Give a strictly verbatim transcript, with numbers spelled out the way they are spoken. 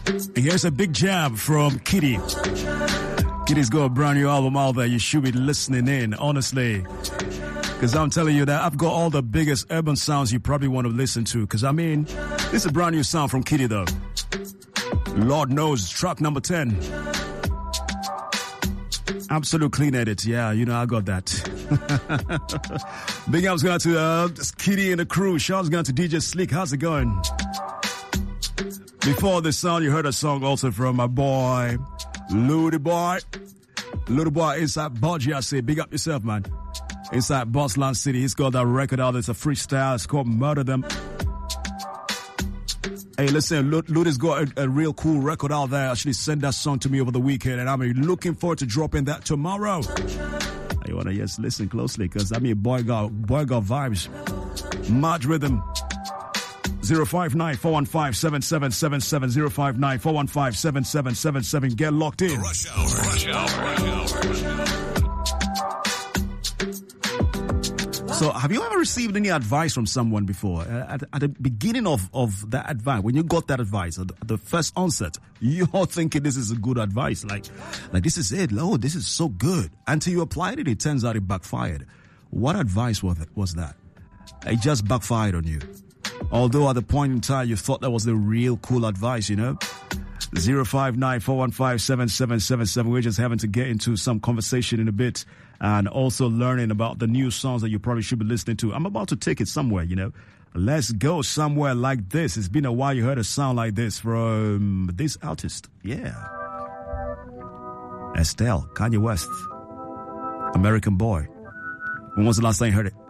Here's a big jab from Kitty. Kitty's got a brand new album out there. You should be listening in, honestly. Because I'm telling you that I've got all the biggest urban sounds you probably want to listen to. Because, I mean, this is a brand new sound from Kitty, though. Lord knows, track number ten. Absolute clean edit. Yeah, you know, I got that. Big ups going to uh, Kitty and the crew. Shouts going to D J Slick. How's it going? Before this song, you heard a song also from my boy, Ludy Boy. Ludy Boy inside Bodgy, I say. Big up yourself, man. Inside Bossland City. He's got that record out. It's a freestyle. It's called Murder Them. Hey, listen, Ludy's got a, a real cool record out there. Actually sent that song to me over the weekend, and I'm looking forward to dropping that tomorrow. You want to just listen closely, because, I mean, boy got, boy got vibes. Mad rhythm. zero five nine, four one five, seven seven seven seven, zero five nine, four one five, seven seven seven seven. Get locked in. Rush Hour. Rush Hour. Rush Hour. So, have you ever received any advice from someone before? Uh, at, at the beginning of, of that advice, when you got that advice, at the, at the first onset, you're thinking this is a good advice. Like, like this is it. Oh, this is so good. Until you applied it, it turns out it backfired. What advice was it, was that? It just backfired on you. Although at the point in time, you thought that was the real cool advice, you know? zero five nine, four one five, seven seven seven seven. We're just having to get into some conversation in a bit, and also learning about the new songs that you probably should be listening to. I'm about to take it somewhere, you know. Let's go somewhere like this. It's been a while you heard a sound like this from this artist. Yeah. Estelle, Kanye West. American Boy. When was the last time you heard it?